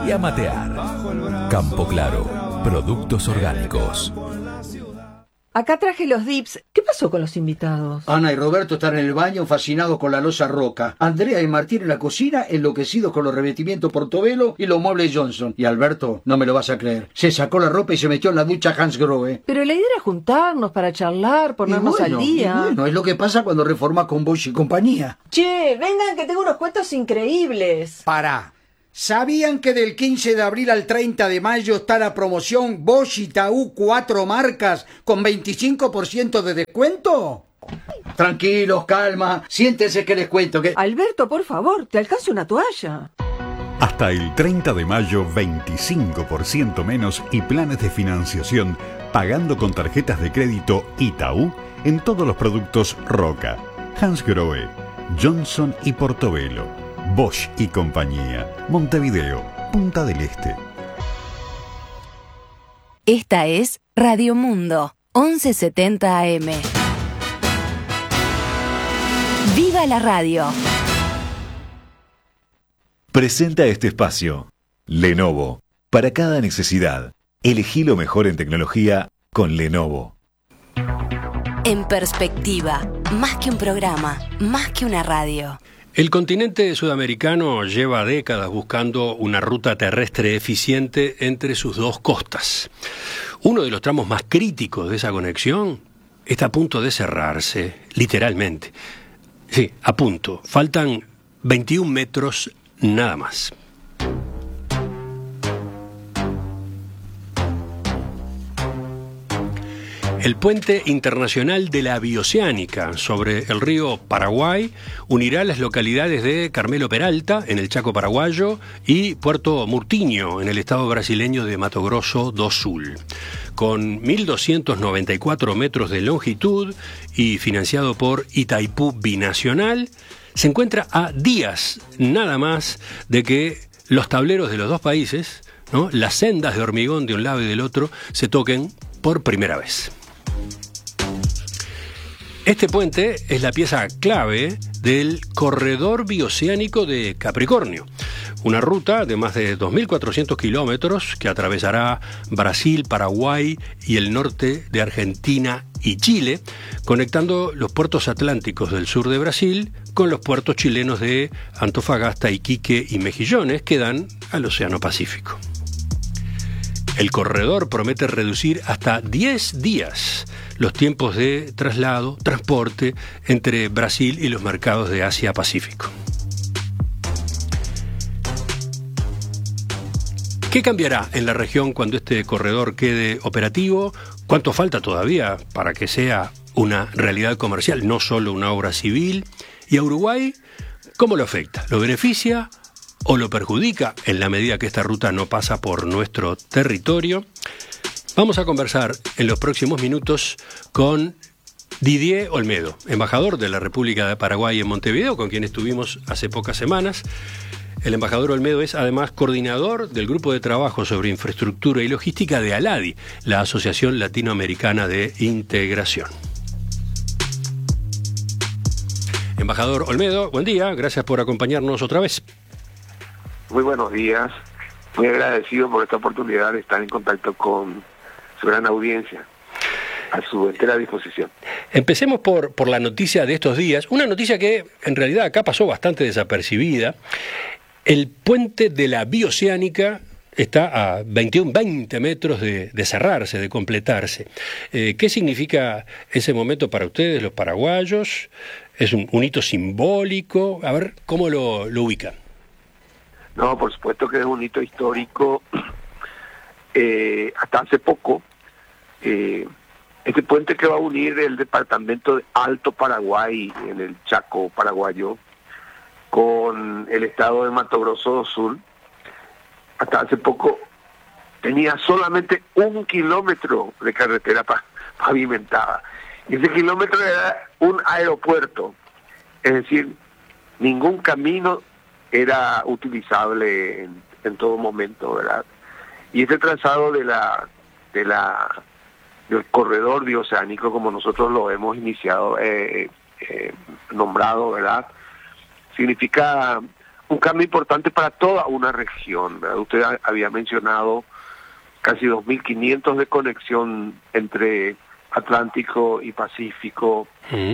y a matear. Campo Claro, productos orgánicos. Acá traje los dips. ¿Qué pasó con los invitados? Ana y Roberto están en el baño fascinados con la loza Roca. Andrea y Martín en la cocina enloquecidos con los revestimientos Portobello y los muebles Johnson. Y Alberto, no me lo vas a creer, se sacó la ropa y se metió en la ducha Hansgrohe. Pero la idea era juntarnos para charlar, ponernos al día. Bueno, es lo que pasa cuando reformas con Bosch y compañía. Che, vengan que tengo unos cuentos increíbles. Pará. ¿Sabían que del 15 de abril al 30 de mayo está la promoción Bosch y Taú 4 marcas con 25% de descuento? Tranquilos, calma, siéntense que les cuento que... Alberto, por favor, te alcanzo una toalla. Hasta el 30 de mayo, 25% menos y planes de financiación pagando con tarjetas de crédito Itaú en todos los productos Roca, Hansgrohe, Johnson y Portobello. Bosch y compañía. Montevideo, Punta del Este. Esta es Radio Mundo, 1170 AM. ¡Viva la radio! Presenta este espacio. Lenovo. Para cada necesidad. Elegí lo mejor en tecnología con Lenovo. En perspectiva, más que un programa, más que una radio. El continente sudamericano lleva décadas buscando una ruta terrestre eficiente entre sus dos costas. Uno de los tramos más críticos de esa conexión está a punto de cerrarse, literalmente. Sí, a punto. Faltan 21 metros nada más. El puente internacional de la Bioceánica sobre el río Paraguay unirá las localidades de Carmelo Peralta, en el Chaco paraguayo, y Puerto Murtinho, en el estado brasileño de Mato Grosso do Sul. Con 1.294 metros de longitud y financiado por Itaipú Binacional, se encuentra a días nada más de que los tableros de los dos países, ¿no?, las sendas de hormigón de un lado y del otro, se toquen por primera vez. Este puente es la pieza clave del corredor bioceánico de Capricornio, una ruta de más de 2.400 kilómetros que atravesará Brasil, Paraguay y el norte de Argentina y Chile, conectando los puertos atlánticos del sur de Brasil con los puertos chilenos de Antofagasta, Iquique y Mejillones, que dan al Océano Pacífico. El corredor promete reducir hasta 10 días los tiempos de traslado, transporte entre Brasil y los mercados de Asia-Pacífico. ¿Qué cambiará en la región cuando este corredor quede operativo? ¿Cuánto falta todavía para que sea una realidad comercial, no solo una obra civil? ¿Y a Uruguay cómo lo afecta? ¿Lo beneficia o lo perjudica en la medida que esta ruta no pasa por nuestro territorio? Vamos a conversar en los próximos minutos con Didier Olmedo, embajador de la República de Paraguay en Montevideo, con quien estuvimos hace pocas semanas. El embajador Olmedo es además coordinador del Grupo de Trabajo sobre Infraestructura y Logística de ALADI, la Asociación Latinoamericana de Integración. Embajador Olmedo, buen día, gracias por acompañarnos otra vez. Muy buenos días, muy agradecido por esta oportunidad de estar en contacto con su gran audiencia, a su entera disposición. Empecemos por la noticia de estos días, una noticia que en realidad acá pasó bastante desapercibida. El puente de la Bioceánica está a 20 metros de cerrarse, de completarse. ¿Qué significa ese momento para ustedes, los paraguayos? ¿Es un hito simbólico? A ver, ¿cómo lo ubican? No, por supuesto que es un hito histórico. Hasta hace poco, este puente que va a unir el departamento de Alto Paraguay, en el Chaco paraguayo, con el estado de Mato Grosso do Sul, hasta hace poco tenía solamente 1 kilómetro de carretera pavimentada. Y ese kilómetro era un aeropuerto, es decir, ningún camino era utilizable en todo momento, ¿verdad? Y este trazado del corredor bioceánico, como nosotros lo hemos iniciado, nombrado, ¿verdad?, significa un cambio importante para toda una región, ¿verdad? Usted había mencionado casi 2.500 de conexión entre Atlántico y Pacífico,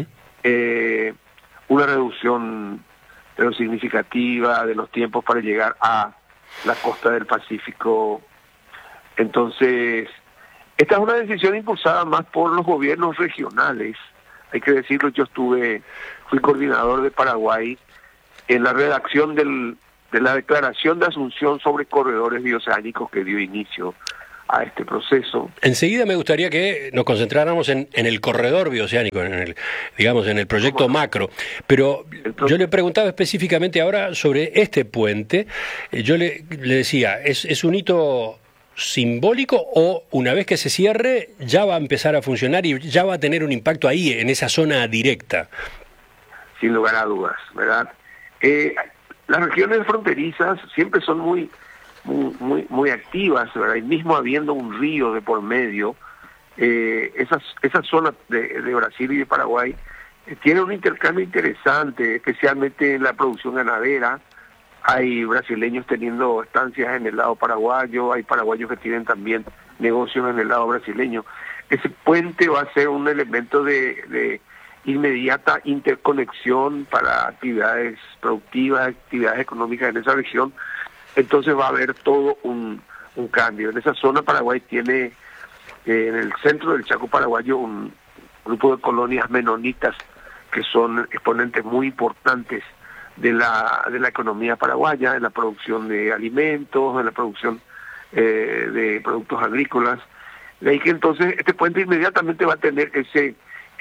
una reducción pero significativa de los tiempos para llegar a la costa del Pacífico. Entonces, esta es una decisión impulsada más por los gobiernos regionales. Hay que decirlo, fui coordinador de Paraguay en la redacción de la Declaración de Asunción sobre corredores bioceánicos que dio inicio a este proceso. Enseguida me gustaría que nos concentráramos en el corredor bioceánico, en el proyecto macro, pero yo le preguntaba específicamente ahora sobre este puente. Yo le decía, ¿es un hito simbólico o una vez que se cierre ya va a empezar a funcionar y ya va a tener un impacto ahí, en esa zona directa? Sin lugar a dudas, ¿verdad? Las regiones fronterizas siempre son muy activas, ¿verdad? Y mismo habiendo un río de por medio, esas zonas de Brasil y de Paraguay tienen un intercambio interesante, especialmente en la producción ganadera. Hay brasileños teniendo estancias en el lado paraguayo, hay paraguayos que tienen también negocios en el lado brasileño. Ese puente va a ser un elemento de inmediata interconexión para actividades productivas, actividades económicas en esa región. Entonces va a haber todo un cambio. En esa zona Paraguay tiene, en el centro del Chaco paraguayo, un grupo de colonias menonitas que son exponentes muy importantes de la economía paraguaya, en la producción de alimentos, en la producción de productos agrícolas. De ahí que entonces este puente inmediatamente va a tener ese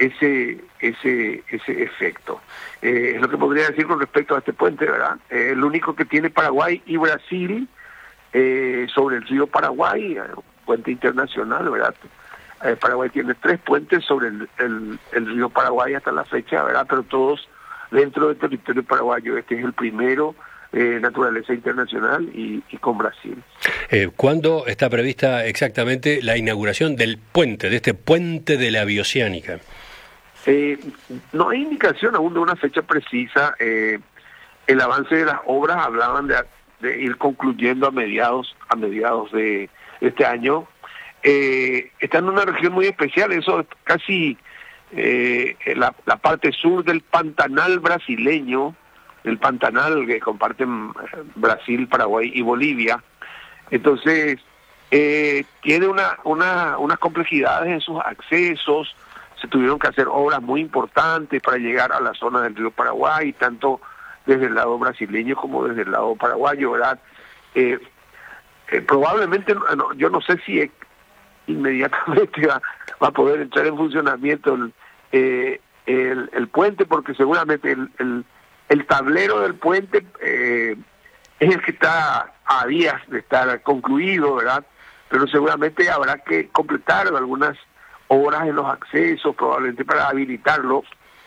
efecto. Es lo que podría decir con respecto a este puente, ¿verdad? El único que tiene Paraguay y Brasil sobre el río Paraguay, puente internacional, ¿verdad? Paraguay tiene 3 puentes sobre el río Paraguay hasta la fecha, ¿verdad? Pero todos dentro del territorio paraguayo. Este es el primero, naturaleza internacional y con Brasil. ¿Cuándo está prevista exactamente la inauguración del puente, de este puente de la bioceánica? No hay indicación aún de una fecha precisa. El avance de las obras hablaban de ir concluyendo a mediados de este año. Está en una región muy especial, eso es casi la parte sur del Pantanal brasileño, el Pantanal que comparten Brasil, Paraguay y Bolivia. Entonces tiene unas complejidades en sus accesos. Se tuvieron que hacer obras muy importantes para llegar a la zona del río Paraguay, tanto desde el lado brasileño como desde el lado paraguayo, ¿verdad? Probablemente, yo no sé si inmediatamente va a poder entrar en funcionamiento el puente, porque seguramente el tablero del puente es el que está a días de estar concluido, ¿verdad? Pero seguramente habrá que completar algunas obras en los accesos, probablemente para habilitarlo.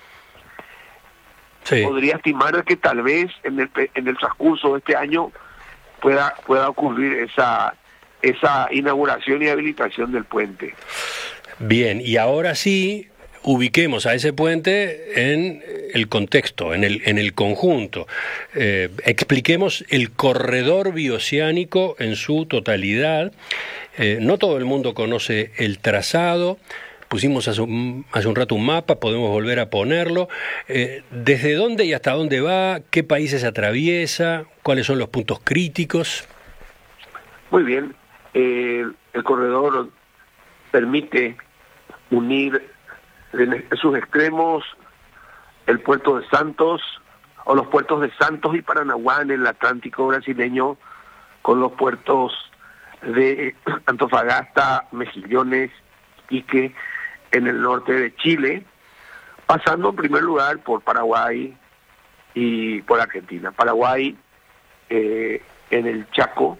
Sí. Podría estimar que tal vez en el transcurso de este año pueda ocurrir esa inauguración y habilitación del puente. Bien, y ahora sí ubiquemos a ese puente en el contexto, en el conjunto. Expliquemos el corredor bioceánico en su totalidad. No todo el mundo conoce el trazado. Pusimos hace un rato un mapa, podemos volver a ponerlo. ¿Desde dónde y hasta dónde va? ¿Qué países atraviesa? ¿Cuáles son los puntos críticos? Muy bien. El corredor permite unir en sus extremos el puerto de Santos, o los puertos de Santos y Paranaguá en el Atlántico brasileño, con los puertos de Antofagasta, Mejillones, Iquique, en el norte de Chile, pasando en primer lugar por Paraguay y por Argentina. Paraguay, en el Chaco,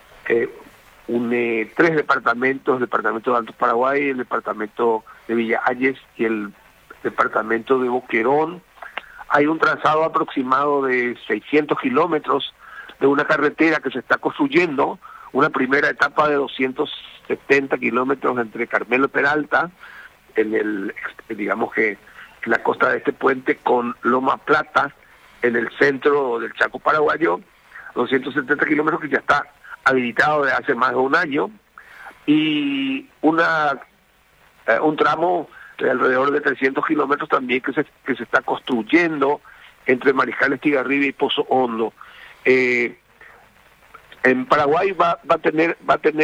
une 3 departamentos, el departamento de Alto Paraguay, el departamento de Villa Ayes y el departamento de Boquerón. Hay un trazado aproximado de 600 kilómetros de una carretera que se está construyendo, una primera etapa de 270 kilómetros entre Carmelo Peralta, digamos que en la costa de este puente, con Loma Plata, en el centro del Chaco paraguayo, 270 kilómetros que ya está habilitado desde hace más de un año, y un tramo de alrededor de 300 kilómetros también que se está construyendo entre Mariscal Estigarribia y Pozo Hondo. En Paraguay va a tener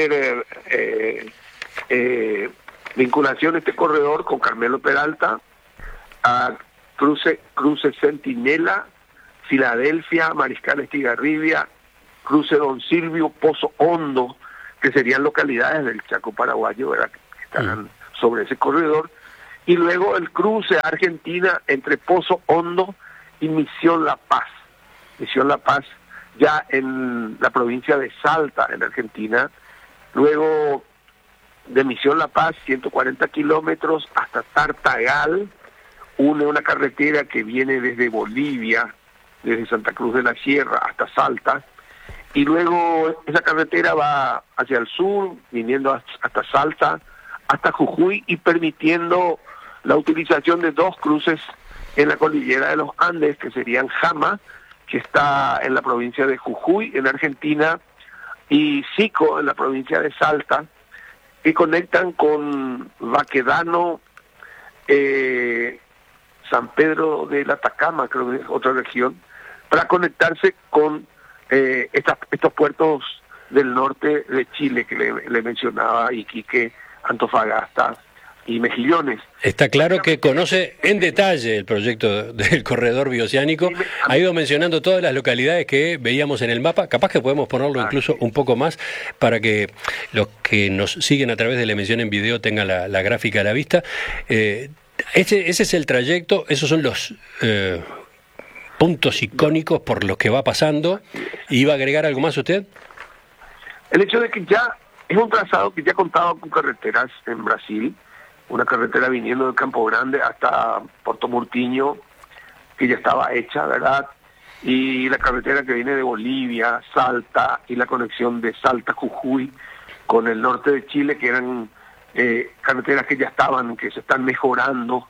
vinculación este corredor con Carmelo Peralta, a Cruce Centinela, Filadelfia, Mariscal Estigarribia, Cruce Don Silvio, Pozo Hondo, que serían localidades del Chaco paraguayo, ¿verdad?, que estarán sobre ese corredor, y luego el cruce a Argentina entre Pozo Hondo y Misión La Paz. Misión La Paz ya en la provincia de Salta, en Argentina. Luego de Misión La Paz, 140 kilómetros hasta Tartagal, une una carretera que viene desde Bolivia, desde Santa Cruz de la Sierra hasta Salta, y luego esa carretera va hacia el sur, viniendo hasta Salta, hasta Jujuy, y permitiendo la utilización de dos cruces en la cordillera de los Andes, que serían Jama, que está en la provincia de Jujuy, en Argentina, y Sico, en la provincia de Salta, que conectan con Baquedano, San Pedro del Atacama, creo que es otra región, para conectarse con estos puertos del norte de Chile que le mencionaba, Iquique, Antofagasta y Mejillones. Está claro que conoce en detalle el proyecto del corredor bioceánico. Ha ido mencionando todas las localidades que veíamos en el mapa. Capaz que podemos ponerlo incluso un poco más para que los que nos siguen a través de la emisión en video tengan la gráfica a la vista. Ese es el trayecto, esos son los puntos icónicos por los que va pasando. ¿Iba a agregar algo más usted? El hecho de que ya es un trazado que ya contaba con carreteras en Brasil, una carretera viniendo de Campo Grande hasta Puerto Murtiño, que ya estaba hecha, ¿verdad? Y la carretera que viene de Bolivia, Salta, y la conexión de Salta-Jujuy con el norte de Chile, que eran carreteras que ya estaban, que se están mejorando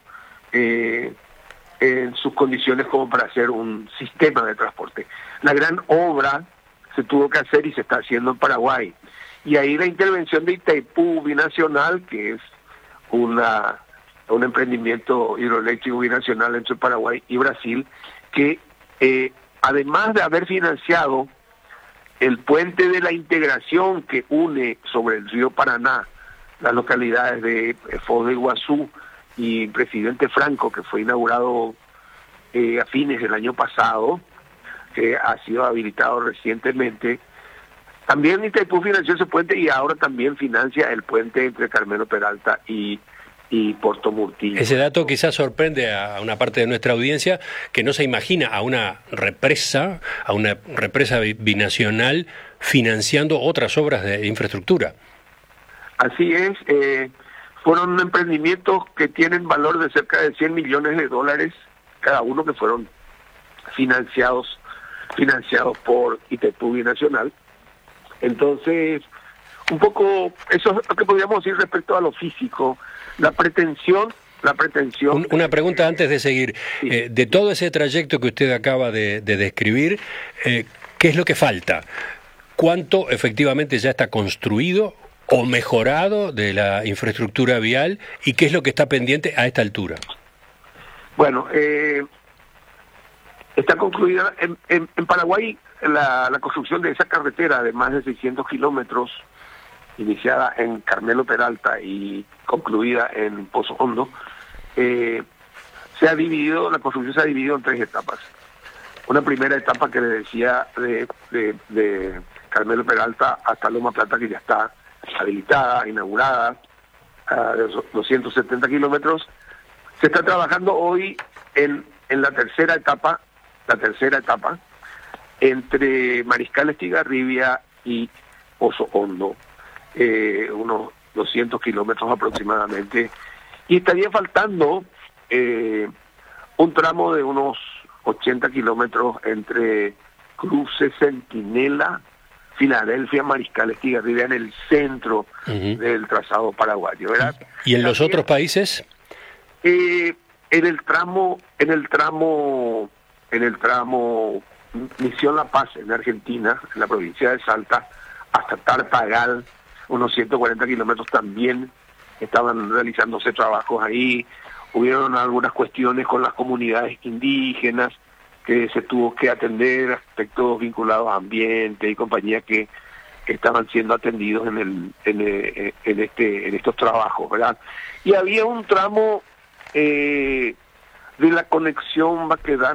en sus condiciones como para hacer un sistema de transporte. La gran obra se tuvo que hacer y se está haciendo en Paraguay. Y ahí la intervención de Itaipú Binacional, que es un emprendimiento hidroeléctrico binacional entre Paraguay y Brasil, que además de haber financiado el puente de la integración que une sobre el río Paraná las localidades de Foz de Iguazú y Presidente Franco, que fue inaugurado a fines del año pasado, que ha sido habilitado recientemente. También Itaipú financió ese puente y ahora también financia el puente entre Carmelo Peralta y Puerto Murtiño. Ese dato quizás sorprende a una parte de nuestra audiencia que no se imagina a una represa binacional financiando otras obras de infraestructura. Así es, fueron emprendimientos que tienen valor de cerca de $100 millones cada uno, que fueron financiados por Itaipú Binacional. Entonces, un poco eso es lo que podríamos decir respecto a lo físico. La pretensión. Una pregunta antes de seguir. Sí. De todo ese trayecto que usted acaba de describir, ¿qué es lo que falta? ¿Cuánto efectivamente ya está construido o mejorado de la infraestructura vial y qué es lo que está pendiente a esta altura? Bueno, está concluida en Paraguay la construcción de esa carretera de más de 600 kilómetros, iniciada en Carmelo Peralta y concluida en Pozo Hondo. La construcción se ha dividido en 3 etapas. Una primera etapa que le decía de Carmelo Peralta hasta Loma Plata, que ya está habilitada, inaugurada, de 270 kilómetros. Se está trabajando hoy en la tercera etapa, entre Mariscal Estigarribia y Pozo Hondo, unos 200 kilómetros aproximadamente, y estaría faltando un tramo de unos 80 kilómetros entre Cruce Centinela, Filadelfia, Mariscal Estigarribia, en el centro del trazado paraguayo, ¿verdad? ¿Y en los otros países? En el tramo en el tramo Misión La Paz, en Argentina, en la provincia de Salta, hasta Tartagal, unos 140 kilómetros también estaban realizándose trabajos ahí. Hubieron algunas cuestiones con las comunidades indígenas que se tuvo que atender, aspectos vinculados a ambiente y compañía que estaban siendo atendidos en estos trabajos, ¿verdad? Y había un tramo de la conexión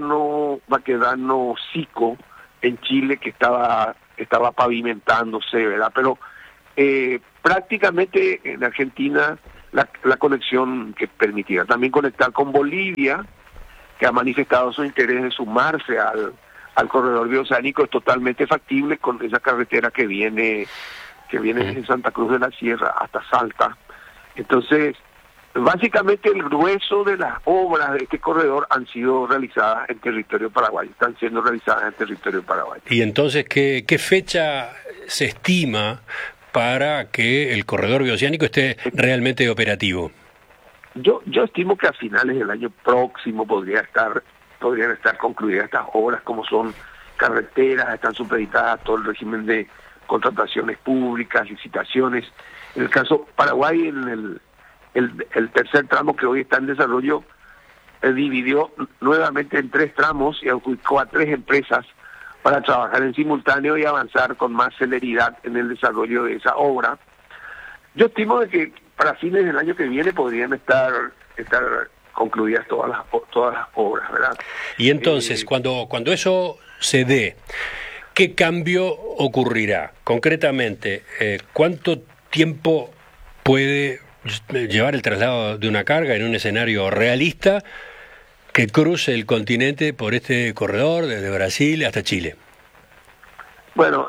Baquedano-Sico en Chile que estaba pavimentándose, ¿verdad? Pero prácticamente en Argentina la conexión que permitía también conectar con Bolivia, que ha manifestado su interés de sumarse al corredor bioceánico, es totalmente factible con esa carretera que viene desde Santa Cruz de la Sierra hasta Salta. Entonces, básicamente el grueso de las obras de este corredor han sido realizadas en territorio paraguayo, están siendo realizadas en territorio paraguayo. Y entonces, ¿qué fecha se estima para que el corredor bioceánico esté realmente operativo? Yo estimo que a finales del año próximo podrían estar concluidas estas obras, como son carreteras, están supeditadas a todo el régimen de contrataciones públicas, licitaciones. En el caso Paraguay, en el tercer tramo que hoy está en desarrollo, dividió nuevamente en 3 tramos y ubicó a 3 empresas para trabajar en simultáneo y avanzar con más celeridad en el desarrollo de esa obra. Yo estimo de que para fines del año que viene podrían estar concluidas todas las obras, ¿verdad? Y entonces, cuando eso se dé, ¿qué cambio ocurrirá? Concretamente, ¿cuánto tiempo puede llevar el traslado de una carga en un escenario realista que cruce el continente por este corredor desde Brasil hasta Chile? Bueno,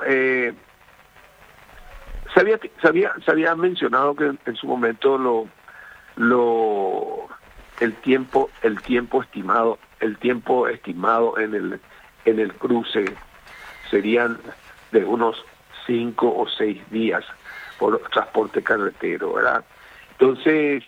se había mencionado que en su momento el tiempo estimado en el cruce serían de unos 5 o 6 días por transporte carretero, ¿verdad? Entonces,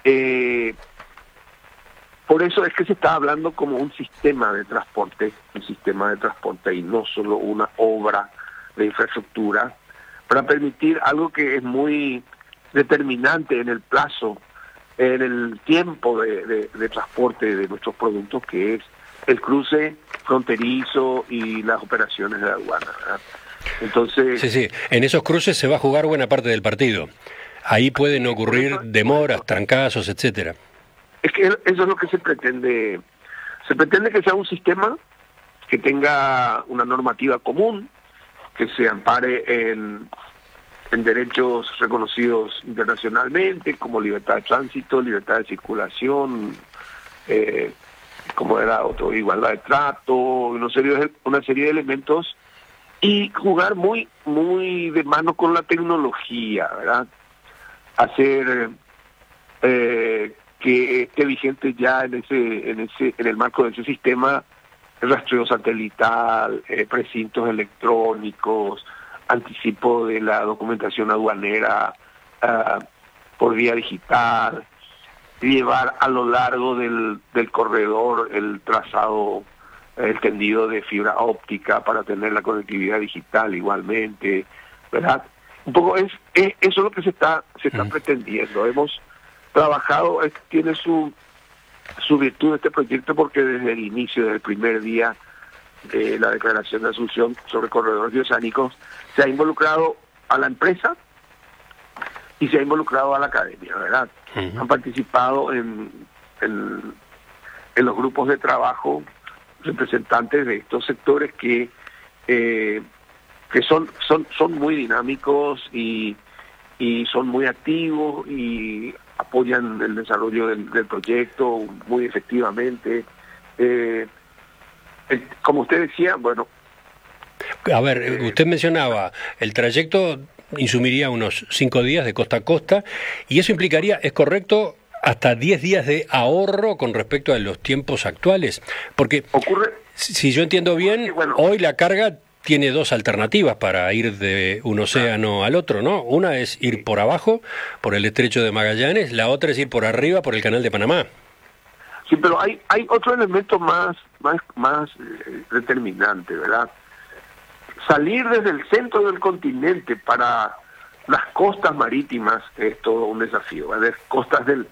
por eso es que se está hablando como un sistema de transporte y no solo una obra de infraestructura, para permitir algo que es muy determinante en el plazo, en el tiempo de transporte de nuestros productos, que es el cruce fronterizo y las operaciones de aduana, ¿verdad? Entonces, sí, en esos cruces se va a jugar buena parte del partido. Ahí pueden ocurrir demoras, trancazos, etcétera. Es que eso es lo que se pretende. Se pretende que sea un sistema que tenga una normativa común, que se ampare en derechos reconocidos internacionalmente, como libertad de tránsito, libertad de circulación, como era igualdad de trato, una serie de elementos, y jugar muy de mano con la tecnología, ¿verdad? Hacer que esté vigente ya en el marco de ese sistema el rastreo satelital, precintos electrónicos, anticipo de la documentación aduanera por vía digital, llevar a lo largo del corredor el trazado, el tendido de fibra óptica para tener la conectividad digital igualmente, ¿verdad? Un poco eso es lo que se está pretendiendo. Hemos trabajado, tiene su virtud este proyecto, porque desde el inicio, desde el primer día de la declaración de asunción sobre corredores bioceánicos, se ha involucrado a la empresa y se ha involucrado a la academia, ¿verdad? Uh-huh. Han participado en los grupos de trabajo representantes de estos sectores que son muy dinámicos y son muy activos y apoyan el desarrollo del proyecto muy efectivamente. Como usted decía, bueno... A ver, usted mencionaba, el trayecto insumiría unos 5 días de costa a costa, y eso implicaría, ¿es correcto?, hasta 10 días de ahorro con respecto a los tiempos actuales. Porque, si yo entiendo bien, hoy la carga tiene 2 alternativas para ir de un océano al otro, ¿no? Una es ir por abajo, por el estrecho de Magallanes, la otra es ir por arriba, por el canal de Panamá. Sí, pero hay otro elemento más determinante, ¿verdad? Salir desde el centro del continente para las costas marítimas es todo un desafío. Las costas del...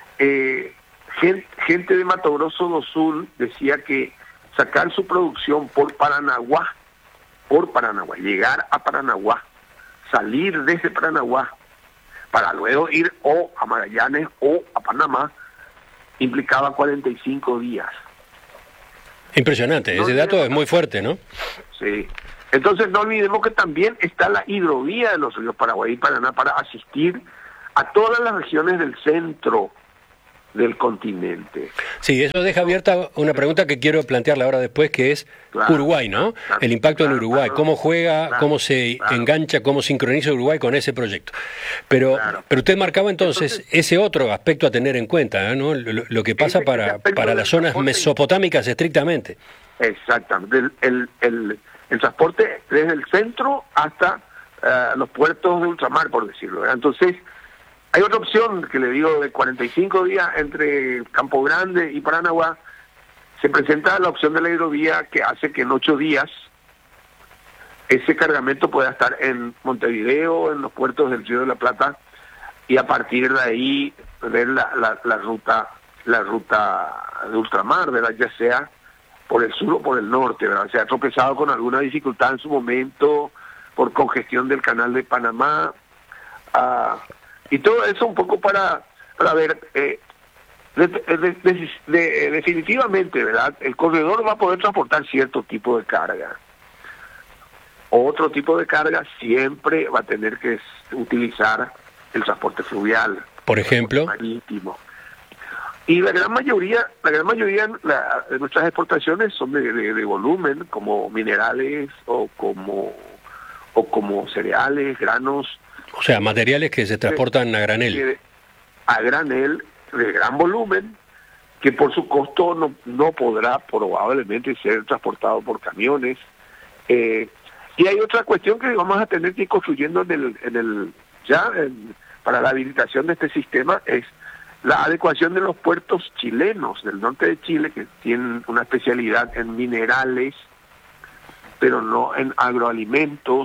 gente de Mato Grosso do Sul decía que sacar su producción por Paranaguá, llegar a Paranaguá, salir desde Paranaguá, para luego ir o a Magallanes o a Panamá, implicaba 45 días. Impresionante, ese dato es muy fuerte, ¿no? Sí. Entonces no olvidemos que también está la hidrovía de los ríos Paraguay y Paraná para asistir a todas las regiones del centro del continente. Sí, eso deja abierta una pregunta que quiero plantearle ahora después, que es Uruguay, ¿no? El impacto en Uruguay, cómo juega, cómo se engancha, cómo sincroniza Uruguay con ese proyecto. Pero usted marcaba entonces ese otro aspecto a tener en cuenta, ¿no? Lo que pasa para las zonas mesopotámicas estrictamente. Exactamente. El transporte desde el centro hasta los puertos de ultramar, por decirlo, ¿verdad? Entonces, hay otra opción que le digo de 45 días entre Campo Grande y Paranaguá. Se presenta la opción de la hidrovía que hace que en 8 días ese cargamento pueda estar en Montevideo, en los puertos del Río de la Plata, y a partir de ahí ver la ruta de ultramar, ¿verdad? Ya sea por el sur o por el norte, ¿verdad? Se ha tropezado con alguna dificultad en su momento por congestión del canal de Panamá, y todo eso un poco para ver, definitivamente, ¿verdad? El corredor va a poder transportar cierto tipo de carga. Otro tipo de carga siempre va a tener que utilizar el transporte fluvial. Por ejemplo, marítimo. Y la gran mayoría de nuestras exportaciones son de volumen, como minerales o como cereales, granos. O sea, materiales que se transportan a granel. A granel, de gran volumen, que por su costo no podrá probablemente ser transportado por camiones. Y hay otra cuestión que vamos a tener que ir construyendo para la habilitación de este sistema, es la adecuación de los puertos chilenos del norte de Chile, que tienen una especialidad en minerales, pero no en agroalimentos.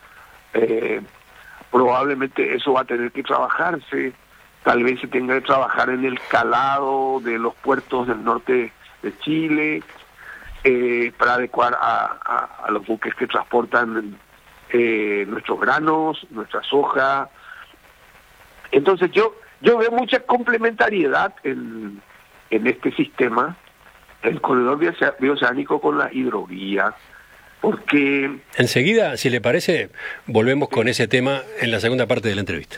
Probablemente eso va a tener que trabajarse, tal vez se tenga que trabajar en el calado de los puertos del norte de Chile, para adecuar a los buques que transportan nuestros granos, nuestra soja. Entonces yo veo mucha complementariedad en este sistema, el corredor bioceánico con la hidrovía, porque... Enseguida, si le parece, volvemos con ese tema en la segunda parte de la entrevista.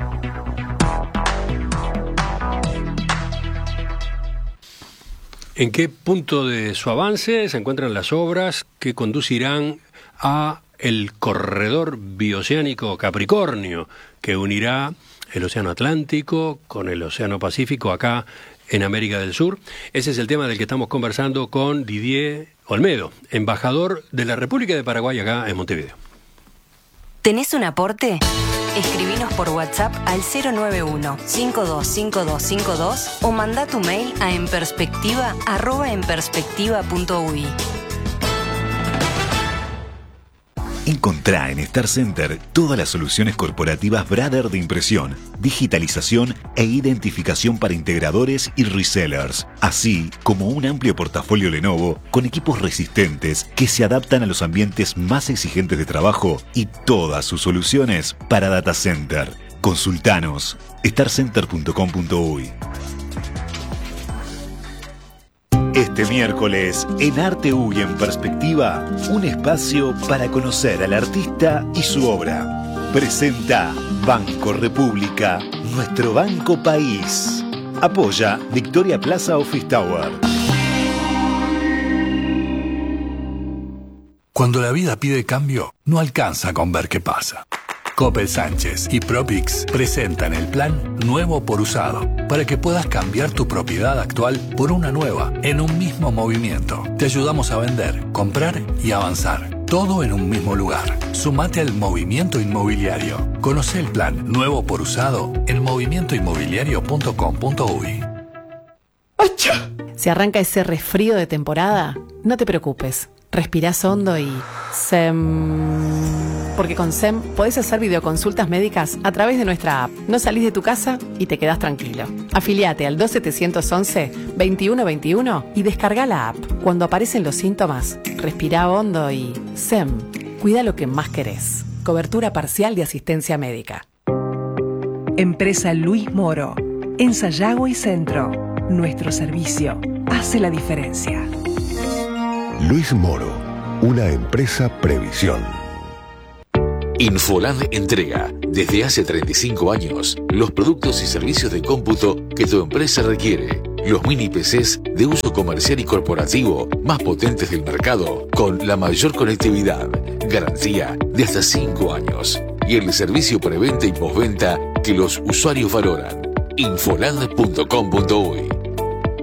¿En qué punto de su avance se encuentran las obras que conducirán a el corredor bioceánico Capricornio, que unirá el Océano Atlántico con el Océano Pacífico acá en América del Sur? Ese es el tema del que estamos conversando con Didier Olmedo, embajador de la República de Paraguay acá en Montevideo. ¿Tenés un aporte? Escribinos por WhatsApp al 091-525252 o mandá tu mail a enperspectiva@enperspectiva.ui. Encontrá en Star Center todas las soluciones corporativas Brother de impresión, digitalización e identificación para integradores y resellers, así como un amplio portafolio Lenovo con equipos resistentes que se adaptan a los ambientes más exigentes de trabajo y todas sus soluciones para data center. Consultanos starcenter.com.uy. Este miércoles, en Arte U y en Perspectiva, un espacio para conocer al artista y su obra. Presenta Banco República, nuestro banco país. Apoya Victoria Plaza Office Tower. Cuando la vida pide cambio, no alcanza con ver qué pasa. Coppel Sánchez y Propix presentan el plan Nuevo por Usado para que puedas cambiar tu propiedad actual por una nueva en un mismo movimiento. Te ayudamos a vender, comprar y avanzar. Todo en un mismo lugar. Sumate al movimiento inmobiliario. Conoce el plan Nuevo por Usado en movimientoinmobiliario.com.uy. Si arranca ese resfrío de temporada, no te preocupes. Respirás hondo y... Porque con SEM podés hacer videoconsultas médicas a través de nuestra app. No salís de tu casa y te quedás tranquilo. Afiliate al 2711-2121 y descarga la app. Cuando aparecen los síntomas, respirá hondo y... SEM. Cuida lo que más querés. Cobertura parcial de asistencia médica. Empresa Luis Moro. En Sayago y Centro. Nuestro servicio hace la diferencia. Luis Moro. Una empresa Previsión. Infoland entrega, desde hace 35 años, los productos y servicios de cómputo que tu empresa requiere. Los mini PCs de uso comercial y corporativo más potentes del mercado, con la mayor conectividad, garantía de hasta 5 años y el servicio preventa y postventa que los usuarios valoran. Infoland.com.uy